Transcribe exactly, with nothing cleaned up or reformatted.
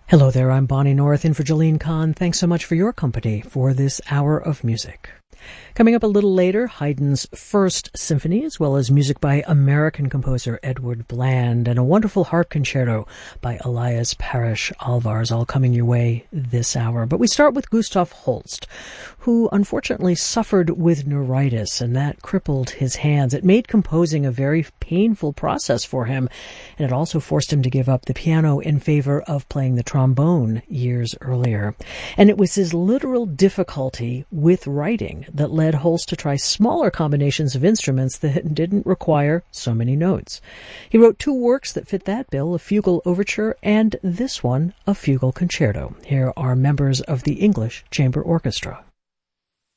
Hello there, I'm Bonnie North in for Jolene Kahn. Thanks so much for your company for this hour of music. Coming up a little later, Haydn's First Symphony, as well as music by American composer Edward Bland, and a wonderful harp concerto by Elias Parrish Alvarez, all coming your way this hour. But we start with Gustav Holst, who unfortunately suffered with neuritis, and that crippled his hands. It made composing a very painful process for him, and it also forced him to give up the piano in favor of playing the trombone years earlier. And it was his literal difficulty with writing that led Holst to try smaller combinations of instruments that didn't require so many notes. He wrote two works that fit that bill, a fugal overture and this one, a fugal concerto. Here are members of the English Chamber Orchestra.